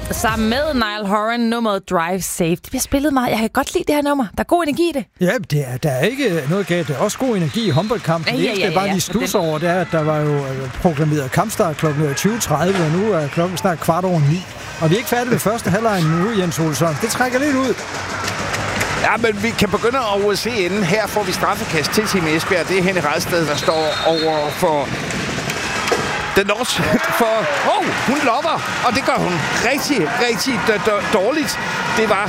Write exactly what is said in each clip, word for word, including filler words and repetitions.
Sammen med Niall Horan, nummeret Drive Safe. Det bliver spillet meget. Jeg kan godt lide det her nummer. Der er god energi i det. Ja, det er, der er ikke noget galt. Der er også god energi i håndboldkampen. Ja, ja, ja, det er bare ja, lige stus over, det er, at der var jo proklameret kampstart klokken tyve tredive, og nu er klokken snart kvart over ni. Og vi er ikke færdige med første halvleg nu, Jens Olsson. Det trækker lidt ud. Ja, men vi kan begynde at se inden. Her får vi straffekast til Team Esbjerg. Det er Henny Redsted, der står over for den også. For, oh, hun lopper, og det gør hun rigtig, rigtig d- d- dårligt. Det var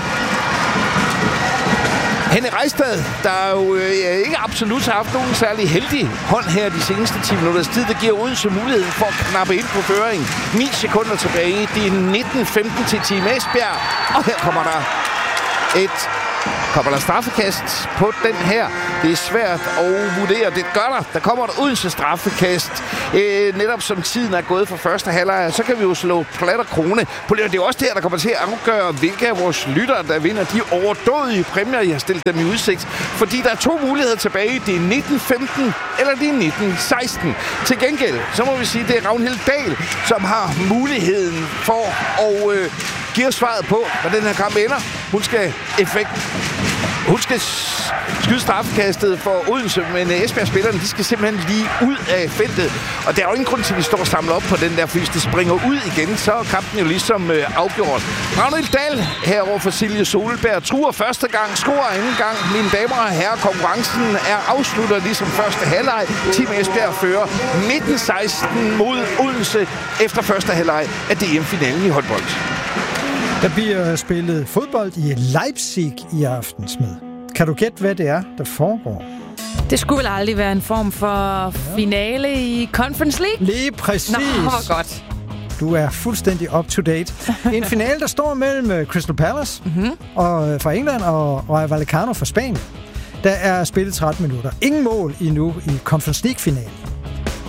Henny Redsted, der jo øh, ikke absolut har haft nogen særlig heldig hånd her de seneste ti minutters tid. Det giver Odense muligheden for at knappe ind på føring. ni sekunder tilbage. Det er nitten femten til Team Esbjerg. Og her kommer der et kommer der straffekast på den her. Det er svært at vurdere. Det gør der. Der kommer et Odense straffekast. Øh, netop som tiden er gået for første halvleg, så kan vi jo slå plat og krone. Det er jo også det her, der kommer til at afgøre, hvilke af vores lyttere, der vinder de overdådige præmier, I har stillet dem i udsigt. Fordi der er to muligheder tilbage. Det er nitten femten eller det er nitten seksten. Til gengæld, så må vi sige, det er Ragnhild Dahl, som har muligheden for at øh, give os svaret på, hvad den her kamp ender. Hun skal effekt Hun skal skyde straffekastet for Odense, men Esbjerg-spillerne, de skal simpelthen lige ud af feltet. Og der er jo ingen grund til, at vi står og samler op på den der, for hvis det springer ud igen, så er kampen jo ligesom øh, afgjort. Ragnhild Dahl herover for Silje Solberg truer første gang, scorer anden gang. Mine damer og herrer, konkurrencen er afsluttet ligesom første halvleg. Team Esbjerg fører nitten seksten mod Odense efter første halvleg af D M-finalen i håndbold. Der bliver spillet fodbold i Leipzig i aften, Smed. Kan du gætte, hvad det er, der foregår? Det skulle vel aldrig være en form for finale i Conference League? Lige præcis. Nå, hvor godt. Du er fuldstændig up to date. En finale, der står mellem Crystal Palace mm-hmm. og, fra England og Rayo Vallecano fra Spanien. Der er spillet tretten minutter. Ingen mål endnu i Conference League-finalen.